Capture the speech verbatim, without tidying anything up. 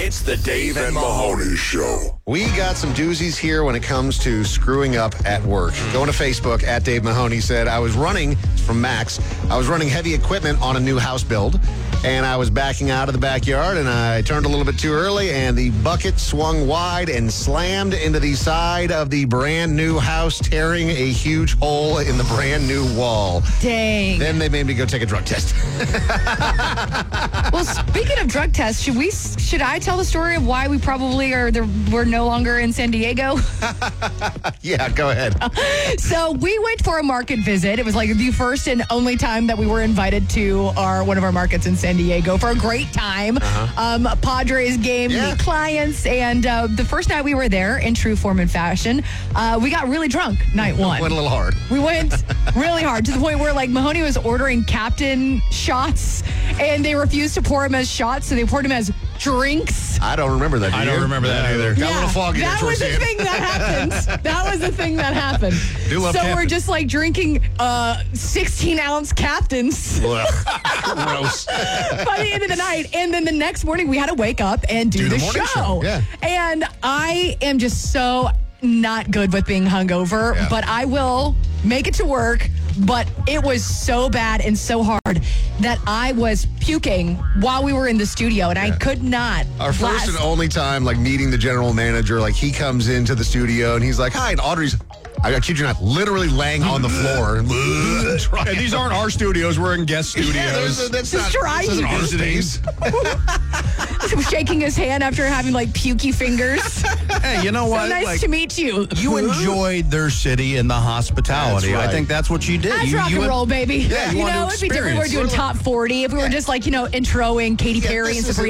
It's the Dave and Mahoney Show. We got some doozies here when it comes to screwing up at work. Going to Facebook, at Dave Mahoney said, I was running, from Max, I was running heavy equipment on a new house build, and I was backing out of the backyard, and I turned a little bit too early, and the bucket swung wide and slammed into the side of the brand new house, tearing a huge hole in the brand new wall. Dang. Then they made me go take a drug test. Well, speaking of drug tests, should we? Should I tell the story of why we probably are there? We're no longer in San Diego. Yeah, go ahead. So we went for a market visit. It was like the first and only time that we were invited to our one of our markets in San Diego for a great time. Uh-huh. Um, Padres game, Yeah. meet clients, and uh, the first night we were there, in true form and fashion, uh, we got really drunk. Night one, Went a little hard. we went really hard to the point where like Mahoney was ordering Captain shots, and they refused to pour him as shots, so they poured him as drinks. I don't remember that. Do I don't you? remember that either. Got a little foggy there that towards was the the end. thing that happened. That was the thing that happened. Do love so Captain. we're just like drinking uh, sixteen ounce Captains Ugh. Gross. by the end of the night. And then the next morning we had to wake up and do, Do the the, morning show, yeah. And I am just so not good with being hungover, Yeah. but I will make it to work. But it was so bad and so hard that I was puking while we were in the studio, and I could not. Our first last- and only time, like, meeting the general manager, like, he comes into the studio, and he's like, hi, and Audrey's, I kid you not, literally laying on the floor. And these aren't our studios. We're in guest studios. Yeah, there's a, that's Just not, trying. this isn't our space. shaking his hand after having like pukey fingers. Hey, you know So what? nice Like, to meet you. you enjoyed their city and the hospitality. That's right. I think that's what you did. That's you, rock you and had- roll, baby. Yeah, you you wanted know, to it'd be different if we were experience. doing top forty. If we were just like, you know, introing Katy Yeah, Perry this and is Sabrina